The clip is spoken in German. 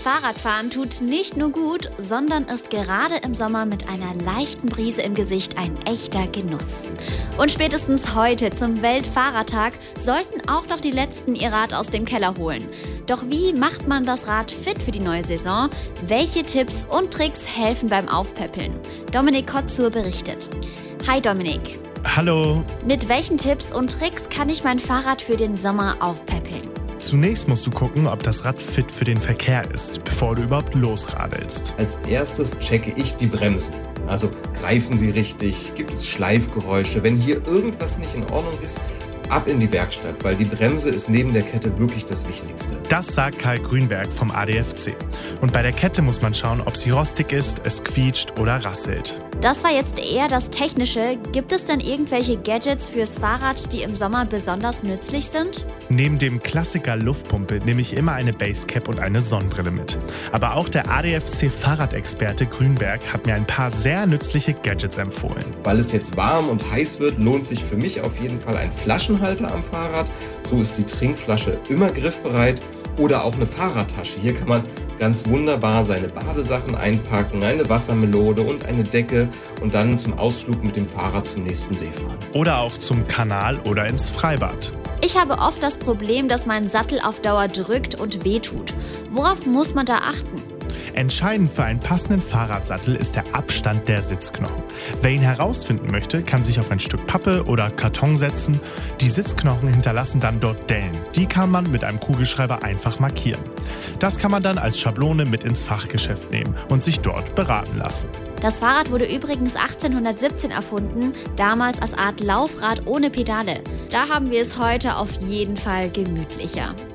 Fahrradfahren tut nicht nur gut, sondern ist gerade im Sommer mit einer leichten Brise im Gesicht ein echter Genuss. Und spätestens heute zum Weltfahrradtag sollten auch noch die Letzten ihr Rad aus dem Keller holen. Doch wie macht man das Rad fit für die neue Saison? Welche Tipps und Tricks helfen beim Aufpäppeln? Dominik Kotzur berichtet. Hi Dominik. Hallo. Mit welchen Tipps und Tricks kann ich mein Fahrrad für den Sommer aufpäppeln? Zunächst musst du gucken, ob das Rad fit für den Verkehr ist, bevor du überhaupt losradelst. Als erstes checke ich die Bremsen. Also greifen sie richtig, gibt es Schleifgeräusche. Wenn hier irgendwas nicht in Ordnung ist, ab in die Werkstatt, weil die Bremse ist neben der Kette wirklich das Wichtigste. Das sagt Karl Grünberg vom ADFC. Und bei der Kette muss man schauen, ob sie rostig ist, es quietscht oder rasselt. Das war jetzt eher das Technische. Gibt es denn irgendwelche Gadgets fürs Fahrrad, die im Sommer besonders nützlich sind? Neben dem Klassiker Luftpumpe nehme ich immer eine Basecap und eine Sonnenbrille mit. Aber auch der ADFC-Fahrradexperte Grünberg hat mir ein paar sehr nützliche Gadgets empfohlen. Weil es jetzt warm und heiß wird, lohnt sich für mich auf jeden Fall ein Flaschenhalter am Fahrrad. So ist die Trinkflasche immer griffbereit. Oder auch eine Fahrradtasche. Hier kann man ganz wunderbar seine Badesachen einpacken, eine Wassermelone und eine Decke und dann zum Ausflug mit dem Fahrrad zum nächsten See fahren. Oder auch zum Kanal oder ins Freibad. Ich habe oft das Problem, dass mein Sattel auf Dauer drückt und wehtut. Worauf muss man da achten? Entscheidend für einen passenden Fahrradsattel ist der Abstand der Sitzknochen. Wer ihn herausfinden möchte, kann sich auf ein Stück Pappe oder Karton setzen. Die Sitzknochen hinterlassen dann dort Dellen. Die kann man mit einem Kugelschreiber einfach markieren. Das kann man dann als Schablone mit ins Fachgeschäft nehmen und sich dort beraten lassen. Das Fahrrad wurde übrigens 1817 erfunden, damals als Art Laufrad ohne Pedale. Da haben wir es heute auf jeden Fall gemütlicher.